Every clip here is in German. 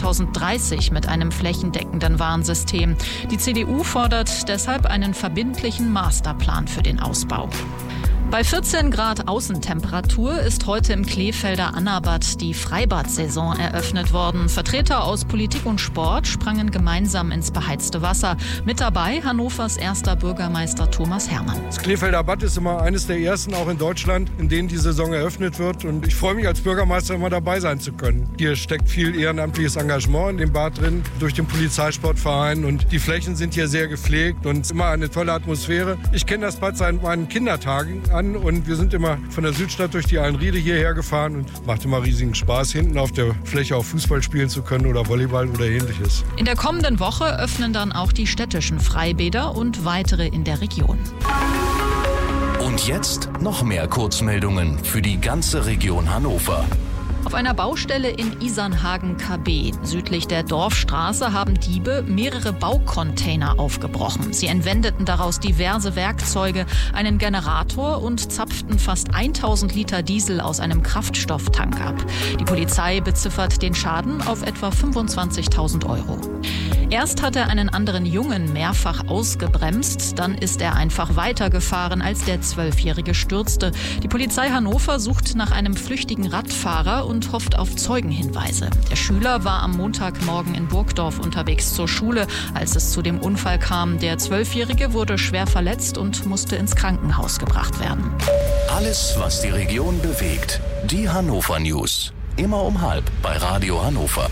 2030 mit einem flächendeckenden Warnsystem. Die CDU fordert deshalb einen verbindlichen Masterplan für den Ausbau. Bei 14 Grad Außentemperatur ist heute im Kleefelder Annabad die Freibad-Saison eröffnet worden. Vertreter aus Politik und Sport sprangen gemeinsam ins beheizte Wasser. Mit dabei Hannovers erster Bürgermeister Thomas Hermann. Das Kleefelder Bad ist immer eines der ersten, auch in Deutschland, in denen die Saison eröffnet wird. Und ich freue mich als Bürgermeister immer dabei sein zu können. Hier steckt viel ehrenamtliches Engagement in dem Bad drin, durch den Polizeisportverein. Und die Flächen sind hier sehr gepflegt und immer eine tolle Atmosphäre. Ich kenne das Bad seit meinen Kindertagen und wir sind immer von der Südstadt durch die Allenriede hierher gefahren und macht immer riesigen Spaß, hinten auf der Fläche auch Fußball spielen zu können oder Volleyball oder ähnliches. In der kommenden Woche öffnen dann auch die städtischen Freibäder und weitere in der Region. Und jetzt noch mehr Kurzmeldungen für die ganze Region Hannover. Auf einer Baustelle in Isernhagen-KB, südlich der Dorfstraße, haben Diebe mehrere Baucontainer aufgebrochen. Sie entwendeten daraus diverse Werkzeuge, einen Generator und zapften fast 1000 Liter Diesel aus einem Kraftstofftank ab. Die Polizei beziffert den Schaden auf etwa 25.000 Euro. Erst hat er einen anderen Jungen mehrfach ausgebremst, dann ist er einfach weitergefahren, als der 12-Jährige stürzte. Die Polizei Hannover sucht nach einem flüchtigen Radfahrer und hofft auf Zeugenhinweise. Der Schüler war am Montagmorgen in Burgdorf unterwegs zur Schule, als es zu dem Unfall kam. Der 12-Jährige wurde schwer verletzt und musste ins Krankenhaus gebracht werden. Alles, was die Region bewegt. Die Hannover News. Immer um 12:30 bei Radio Hannover.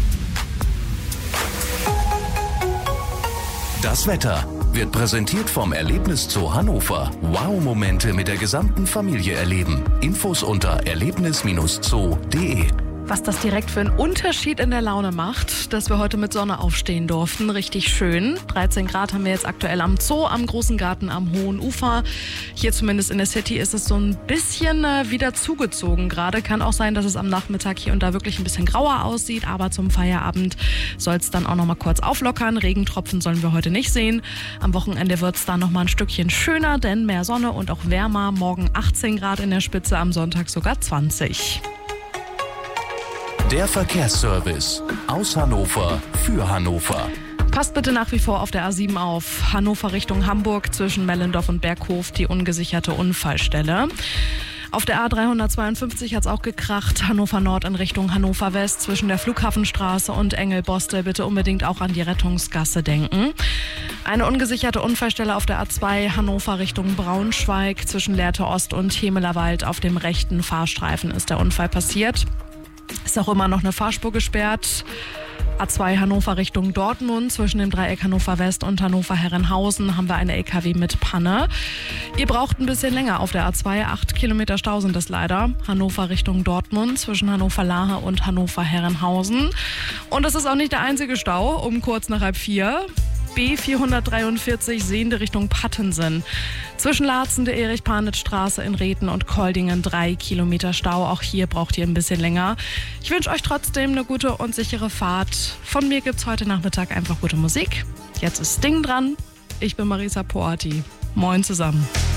Das Wetter wird präsentiert vom Erlebniszoo Hannover. Wow-Momente mit der gesamten Familie erleben. Infos unter erlebnis-zoo.de. Was das direkt für einen Unterschied in der Laune macht, dass wir heute mit Sonne aufstehen durften. Richtig schön. 13 Grad haben wir jetzt aktuell am Zoo, am Großen Garten, am Hohen Ufer. Hier zumindest in der City ist es so ein bisschen wieder zugezogen gerade. Kann auch sein, dass es am Nachmittag hier und da wirklich ein bisschen grauer aussieht. Aber zum Feierabend soll es dann auch noch mal kurz auflockern. Regentropfen sollen wir heute nicht sehen. Am Wochenende wird es dann noch mal ein Stückchen schöner, denn mehr Sonne und auch wärmer. Morgen 18 Grad in der Spitze, am Sonntag sogar 20. Der Verkehrsservice aus Hannover für Hannover. Passt bitte nach wie vor auf der A7 auf. Hannover Richtung Hamburg zwischen Mellendorf und Berghof die ungesicherte Unfallstelle. Auf der A352 hat es auch gekracht. Hannover Nord in Richtung Hannover West zwischen der Flughafenstraße und Engelbostel. Bitte unbedingt auch an die Rettungsgasse denken. Eine ungesicherte Unfallstelle auf der A2 Hannover Richtung Braunschweig zwischen Lehrte Ost und Hemelerwald. Auf dem rechten Fahrstreifen ist der Unfall passiert. Ist auch immer noch eine Fahrspur gesperrt. A2 Hannover Richtung Dortmund zwischen dem Dreieck Hannover West und Hannover Herrenhausen haben wir eine LKW mit Panne. Ihr braucht ein bisschen länger auf der A2. 8 Kilometer Stau sind es leider. Hannover Richtung Dortmund zwischen Hannover Lahe und Hannover Herrenhausen. Und das ist auch nicht der einzige Stau. Um kurz nach 3:30. B443 sehende Richtung Pattensen. Zwischen Laatzen der Erich-Panitz-Straße in Rhethen und Koldingen 3 Kilometer Stau. Auch hier braucht ihr ein bisschen länger. Ich wünsche euch trotzdem eine gute und sichere Fahrt. Von mir gibt's heute Nachmittag einfach gute Musik. Jetzt ist Sting dran. Ich bin Marisa Poati. Moin zusammen.